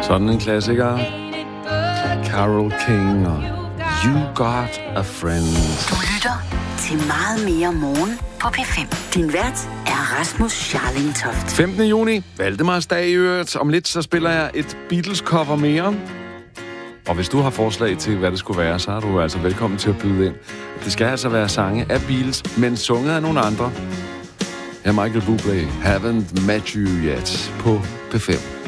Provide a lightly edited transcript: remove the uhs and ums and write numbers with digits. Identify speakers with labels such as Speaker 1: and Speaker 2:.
Speaker 1: Sådan en klassiker. Carole King og You Got a Friend.
Speaker 2: Du lytter til Meget mere morgen på P5. Din vært er Rasmus Scharling Toft.
Speaker 1: 15. juni, Valdemarsdag i øvrigt. Om lidt så spiller jeg et Beatles-cover mere. Og hvis du har forslag til, hvad det skulle være, så er du altså velkommen til at byde ind. Det skal altså være sange af Beatles, men sunget af nogle andre. Her Michael Bublé, Haven't Met You Yet på P5.